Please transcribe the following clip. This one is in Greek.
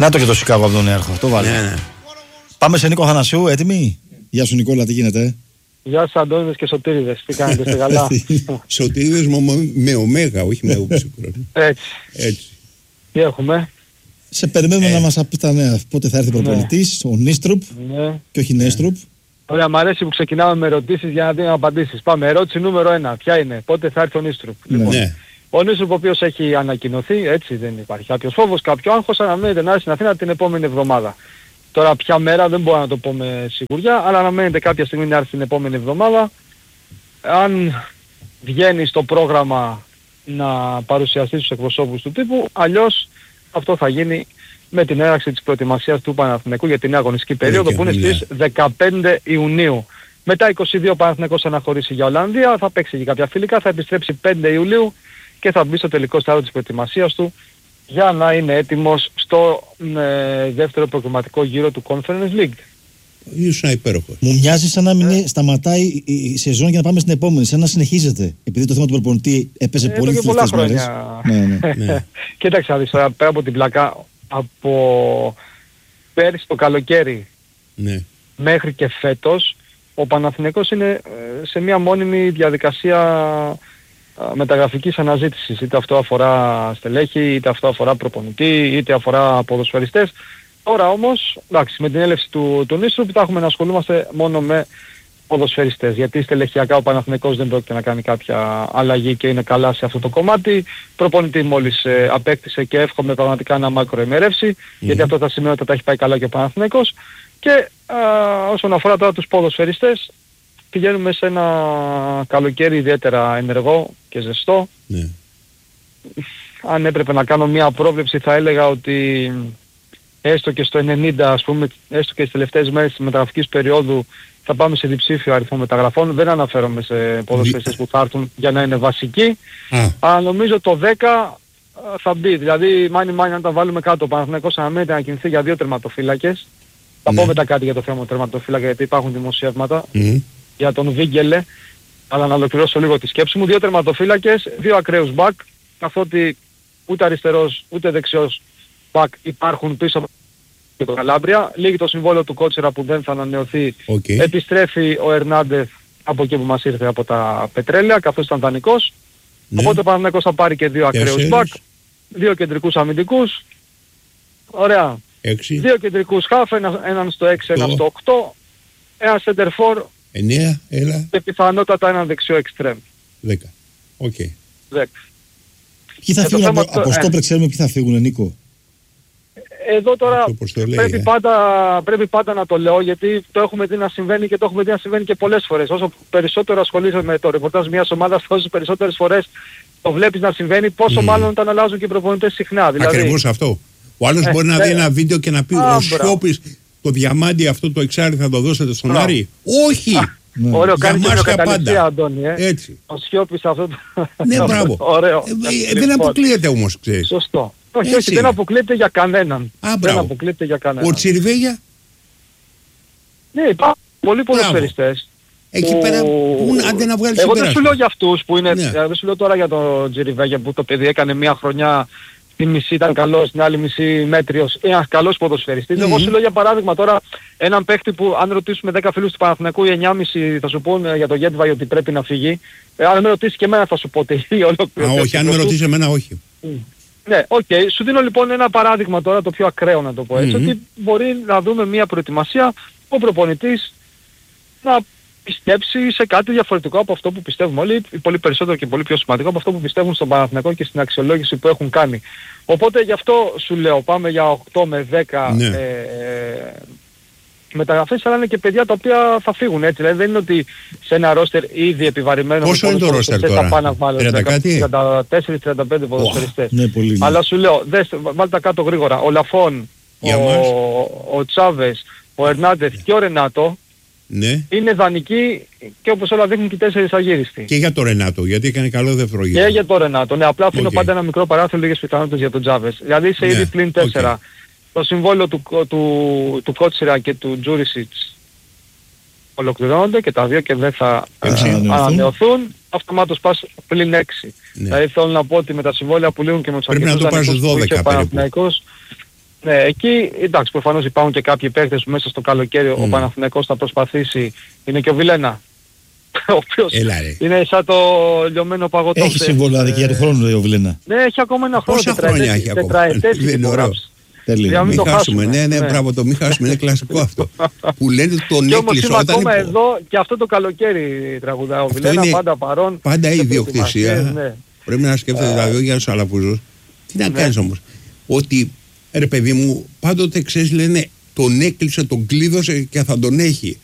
Να το και το Σικάγο από τον Νέαρχο. Το βάλω. Ναι. Πάμε σε Νίκο Θανασιού, έτοιμοι. Γεια σου Νικόλα, τι γίνεται? Γεια σας Αντώνιδες και Σωτήριδες, τι κάνετε, είστε καλά? Σωτήριδες με ωμέγα, όχι με ούψικρο. Έτσι. Τι έχουμε? Σε περιμένουμε να μας πεις τα νέα. Πότε θα έρθει ο προπονητής, ο Νίστρουπ και όχι Νέστρουπ. Ωραία, μου αρέσει που ξεκινάμε με ερωτήσεις για να δίνουμε απαντήσεις. Πάμε, ερώτηση νούμερο 1. Ποια είναι? Πότε θα έρθει ο Νίστρουπ? Ναι. Ο Νίστρουπ ο οποίος έχει ανακοινωθεί, έτσι δεν υπάρχει κάποιος φόβος, κάποιο άγχος, αναμένεται να έρθει στην Αθήνα την επόμενη εβδομάδα. Τώρα ποια μέρα δεν μπορώ να το πω με σιγουριά, αλλά αναμένεται κάποια στιγμή να έρθει την επόμενη εβδομάδα. Αν βγαίνει στο πρόγραμμα να παρουσιαστεί στους εκπροσώπους του τύπου, αλλιώς αυτό θα γίνει με την έναρξη της προετοιμασίας του Παναθηναϊκού για την νέα αγωνιστική περίοδο που είναι στις 15 Ιουνίου. Μετά 22 ο Παναθηναϊκός αναχωρήσει για Ολλανδία, θα παίξει και κάποια φιλικά, θα επιστρέψει 5 Ιουλίου και θα μπει στο τελικό στάδιο της προετοιμασίας του για να είναι έτοιμος στο δεύτερο προκριματικό γύρο του Conference League. Ήσουν υπέροχος. Μου μοιάζει σαν να μην σταματάει η σεζόν για να πάμε στην επόμενη, σαν να συνεχίζεται. Επειδή το θέμα του προπονητή έπαιζε πολύ τις τελευταίες μέρες. Ναι. Κοίταξε να δεις τώρα, πέρα από την πλακά, από πέρυσι το καλοκαίρι μέχρι και φέτος, ο Παναθηναϊκός είναι σε μια μόνιμη διαδικασία μεταγραφικής αναζήτησης. Είτε αυτό αφορά στελέχη, είτε αυτό αφορά προπονητή, είτε αφορά ποδοσφαιριστές. Τώρα όμως, εντάξει, με την έλευση του Νίστρουπ θα έχουμε να ασχολούμαστε μόνο με ποδοσφαιριστές. Γιατί στελεχειακά ο Παναθηναϊκός δεν πρόκειται να κάνει κάποια αλλαγή και είναι καλά σε αυτό το κομμάτι. Προπονητή μόλις απέκτησε και εύχομαι πραγματικά να μακροημερεύσει, γιατί αυτό θα σημαίνει ότι θα έχει πάει καλά και ο Παναθηναϊκός. Και όσον αφορά τώρα τους ποδοσφαιριστές, πηγαίνουμε σε ένα καλοκαίρι ιδιαίτερα ενεργό και ζεστό. Αν έπρεπε να κάνω μια πρόβλεψη θα έλεγα ότι έστω και στο 90, ας πούμε, έστω και στις τελευταίες μέρες της μεταγραφικής περίοδου θα πάμε σε διψήφιο αριθμό μεταγραφών. Δεν αναφέρομαι σε ποδοσφαιριστές που θα έρθουν για να είναι βασικοί. Αλλά νομίζω το 10 θα μπει. Δηλαδή, μάνι αν τα βάλουμε κάτω, ο Παναθηναϊκός αναμένεται να κινηθεί για 2 τερματοφύλακες. Θα πω μετά κάτι για το θέμα του τερματοφύλακα, γιατί υπάρχουν δημοσιεύματα για τον Βίγκελε. Αλλά να ολοκληρώσω λίγο τη σκέψη μου. 2 τερματοφύλακες, 2 ακραίους μπακ, καθότι ούτε αριστερός ούτε δεξιός μπακ υπάρχουν πίσω από το Καλάμπρια. Λύγει το συμβόλαιο του Κότσερα που δεν θα ανανεωθεί. Επιστρέφει ο Ερνάντεθ από εκεί που μας ήρθε από τα πετρέλαια, καθώς ήταν δανεικός. Οπότε ο Παναθηναϊκός θα πάρει και 2 ακραίους μπακ, 2 κεντρικούς αμυντικούς. Ωραία. 2 κεντρικούς χαφ, έναν στο 6, έναν στο 8. Ένα center for 9, έλα. Και πιθανότατα έναν δεξιό εξτρέμ. 10. Οκ. 10. Ποιοι θα φύγουν από στόπερ, ξέρουμε ποιοι θα φύγουν, Νίκο? Εδώ τώρα πρέπει πάντα να το λέω, γιατί το έχουμε δει να συμβαίνει και το έχουμε δει να συμβαίνει και πολλές φορές. Όσο περισσότερο ασχολείσαι με το ρεπορτάζ μιας ομάδας, όσες περισσότερες φορές το βλέπεις να συμβαίνει, πόσο μάλλον όταν αλλάζουν και οι προπονητές συχνά. Δηλαδή, ακριβώς αυτό. Ο άλλος μπορεί να δει ένα βίντεο και να πει ο Σιώπης, το διαμάντι αυτό το εξάρι θα το δώσετε στον Άρη. Όχι! Ωραίο, κάνει και καταληξία, Αντώνη. Έτσι. Ο Σιώπης αυτό το... Ναι, μπράβο. Ωραίο. Δεν αποκλείεται όμως, ξέρεις. Σωστό. Όχι, δεν αποκλείεται για κανέναν. Δεν αποκλείεται για κανέναν. Ο Τσιριβέγια. Ναι, υπάρχουν πολλοί ποδοσφαιριστές. Εκεί πέρα, άντε να βγάλεις συμπέρασμα. Εγώ δεν σου λέω για αυτούς που είναι, δεν σου λέω τώρα για τον Τσιριβέγια που το παιδί έκανε μια χρονιά, τη μισή ήταν καλός, την άλλη μισή μέτριος, ένας καλός ποδοσφαιριστής. Εγώ σου λέω για παράδειγμα τώρα έναν παίχτη που αν ρωτήσουμε 10 φίλους του Παναθηναϊκού, οι 9,5 θα σου πούν για τον Γέντβαϊ ότι πρέπει να φύγει. Αν με ρωτήσεις και εμένα θα σου πω ότι όχι, αν με ρωτήσεις εμένα όχι. Ναι, Σου δίνω λοιπόν ένα παράδειγμα τώρα, το πιο ακραίο να το πω έτσι, ότι μπορεί να δούμε μια προετοιμασία, ο προπονητής να πιστέψει σε κάτι διαφορετικό από αυτό που πιστεύουμε όλοι, πολύ περισσότερο και πολύ πιο σημαντικό από αυτό που πιστεύουν στον Παναθηναϊκό και στην αξιολόγηση που έχουν κάνει. Οπότε γι' αυτό σου λέω, πάμε για 8 με 10 μεταγραφές, αλλά είναι και παιδιά τα οποία θα φύγουν, έτσι. Δηλαδή δεν είναι ότι σε ένα ρόστερ ήδη επιβαρημένο... Πόσο είναι το ρόστερ τώρα, 34-35 ποδοσφαιριστές. Αλλά σου λέω, βάλτε τα κάτω γρήγορα, ο Λαφών, ο Τσάβες, ο Ερνάντεθ και ο Ρενάτο, είναι δανεικοί και όπως όλα δείχνουν και 4 αγύριστοι. Και για το Ρενάτο, γιατί έκανε καλό δεύτερο γύρο. Και για το Ρενάτο, ναι, απλά αφήνω πάντα ένα μικρό παράθυρο, λίγες πιθανότητες για τον Τζάβες. Δηλαδή είσαι ήδη πλην 4. Το συμβόλαιο του Κότσιρα και του Τζούρισιτς ολοκληρώνονται και τα δύο και δεν θα ανανεωθούν. Αυτομάτως πας πλην 6. Δηλαδή θέλω να πω ότι με τα συμβόλαια που λήγουν και με τους αρκετούς δανεικούς που είχε ο Παναθηναϊκός, Ναι, εκεί εντάξει, προφανώς υπάρχουν και κάποιοι παίκτες που μέσα στο καλοκαίρι ο Παναθηναϊκός θα προσπαθήσει. Είναι και ο Βιλένα, ο οποίος είναι σαν το λιωμένο παγωτό. Έχει συμβόλαιο αδικία του χρόνου ο Βιλένα. Ναι, έχει ακόμα ένα χρόνο. Πόσα χρόνια έχει ακόμα? Είναι ωραίο. Μην χάσουμε, ναι, μπράβο, το μην χάσουμε, είναι κλασικό αυτό. Που λένε τον έκλεισε όταν... ακόμα εδώ και αυτό το καλοκαίρι τραγουδάω. Βιλένα πάντα παρόν. Πάντα η ιδιοκτησία. Πρέπει να σκέφτεται δηλαδή για τους Αλαφούζους. Τι να κάνεις όμως? Ότι, ρε παιδί μου, πάντοτε ξέρεις, λένε τον έκλεισε, τον κλείδωσε και θα τον έχει.